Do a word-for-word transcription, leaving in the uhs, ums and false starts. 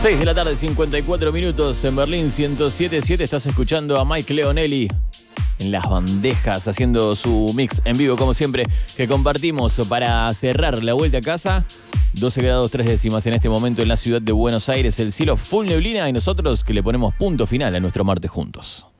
seis de la tarde, cincuenta y cuatro minutos en Berlín, ciento siete punto siete. Estás escuchando a Mike Leonelli en las bandejas, haciendo su mix en vivo, como siempre, que compartimos para cerrar la vuelta a casa. doce grados tres décimas en este momento en la ciudad de Buenos Aires. El cielo full neblina y nosotros que le ponemos punto final a nuestro martes juntos.